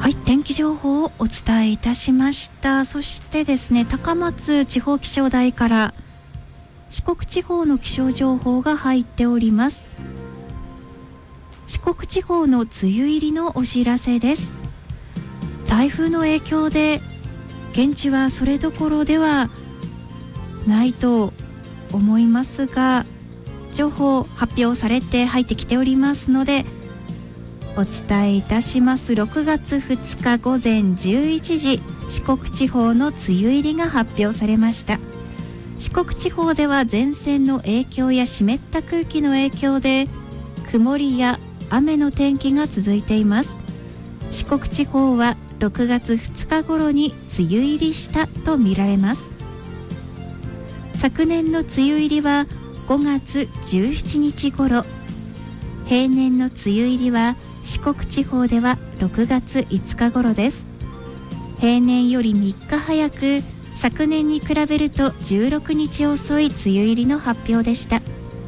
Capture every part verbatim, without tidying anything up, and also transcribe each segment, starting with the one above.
はい、天気情報をお伝えいたしました。そしてですね、高松地方気象台から四国地方の気象情報が入っております。四国地方の梅雨入りのお知らせです。台風の影響で現地はそれどころではないと思いますが、情報発表されて入ってきておりますのでお伝えいたします。ろくがつふつかごぜんじゅういちじ、四国地方の梅雨入りが発表されました。四国地方では前線の影響や湿った空気の影響で曇りや雨の天気が続いています。四国地方はろくがつふつか頃に梅雨入りしたとみられます。昨年の梅雨入りはごがつじゅうしちにち頃、平年の梅雨入りは四国地方ではろくがついつか頃です。平年よりみっか早く、昨年に比べるとじゅうろくにち遅い梅雨入りの発表でした。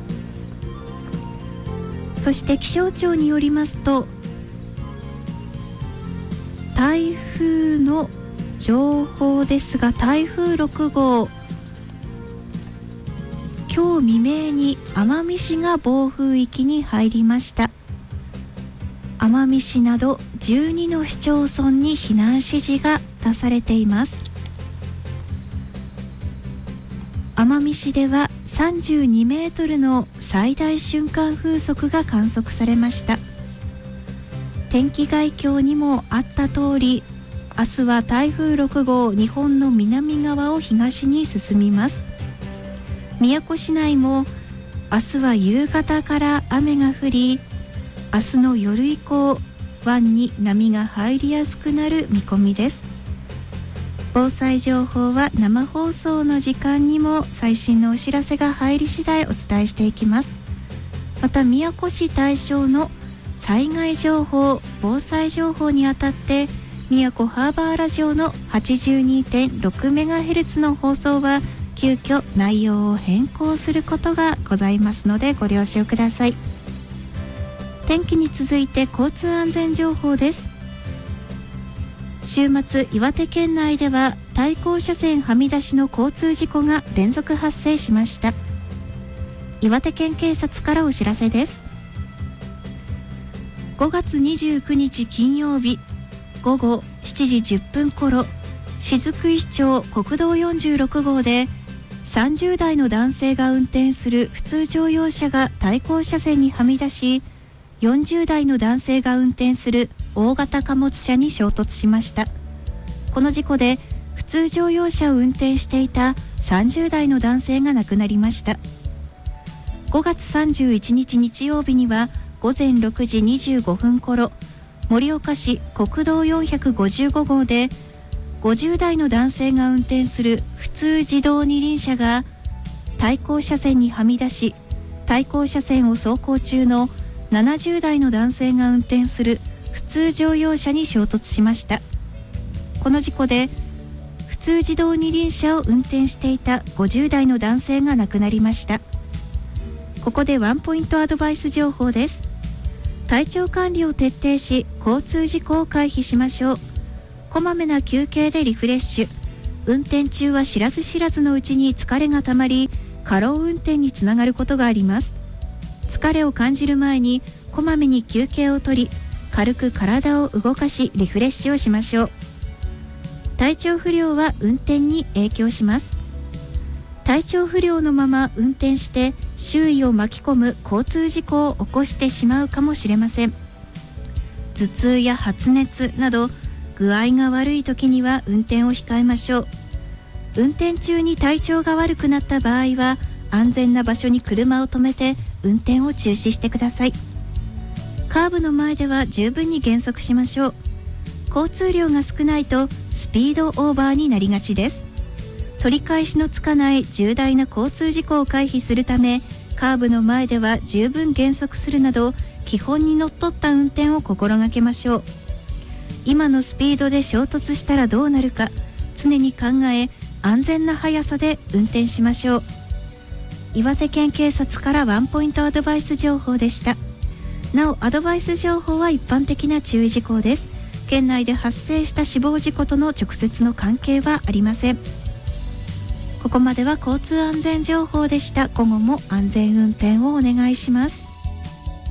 そして気象庁によりますと、台風の情報ですが、台風ろくごう、今日未明に奄美市が暴風域に入りました。奄美市などじゅうにの市町村に避難指示が出されています。奄美市ではさんじゅうにメートルの最大瞬間風速が観測されました。天気概況にもあった通り、明日は台風ろくごう、日本の南側を東に進みます。宮古市内も明日は夕方から雨が降り、明日の夜以降、湾に波が入りやすくなる見込みです。防災情報は生放送の時間にも最新のお知らせが入り次第お伝えしていきます。また宮古市対象の災害情報、防災情報にあたって宮古ハーバーラジオの はちじゅうにてんろくメガヘルツ の放送は急遽内容を変更することがございますのでご了承ください。天気に続いて交通安全情報です。週末、岩手県内では対向車線はみ出しの交通事故が連続発生しました。岩手県警察からお知らせです。ごがつにじゅうくにち金曜日ごごしちじじゅっぷん頃、雫石町国道よんじゅうろくごうでさんじゅうだいの男性が運転する普通乗用車が対向車線にはみ出し、よんじゅうだいの男性が運転する大型貨物車に衝突しました。この事故で普通乗用車を運転していたさんじゅうだいの男性が亡くなりました。ごがつさんじゅういちにち日曜日にはごぜんろくじにじゅうごふん頃、盛岡市国道よんひゃくごじゅうごごうでごじゅうだいの男性が運転する普通自動二輪車が対向車線にはみ出し、対向車線を走行中のななじゅうだいの男性が運転する普通乗用車に衝突しました。この事故で普通自動二輪車を運転していたごじゅうだいの男性が亡くなりました。ここでワンポイントアドバイス情報です。体調管理を徹底し、交通事故を回避しましょう。こまめな休憩でリフレッシュ。運転中は知らず知らずのうちに疲れがたまり、過労運転につながることがあります。疲れを感じる前にこまめに休憩をとり、軽く体を動かしリフレッシュをしましょう。体調不良は運転に影響します。体調不良のまま運転して周囲を巻き込む交通事故を起こしてしまうかもしれません。頭痛や発熱など具合が悪い時には運転を控えましょう。運転中に体調が悪くなった場合は安全な場所に車を止めて運転を中止してください。カーブの前では十分に減速しましょう。交通量が少ないとスピードオーバーになりがちです。取り返しのつかない重大な交通事故を回避するため、カーブの前では十分減速するなど基本にのっとった運転を心がけましょう。今のスピードで衝突したらどうなるか常に考え、安全な速さで運転しましょう。岩手県警察からワンポイントアドバイス情報でした。なおアドバイス情報は一般的な注意事項です。 県内で発生した死亡事故との直接の関係はありません。ここまでは交通安全情報でした。午後も安全運転をお願いします。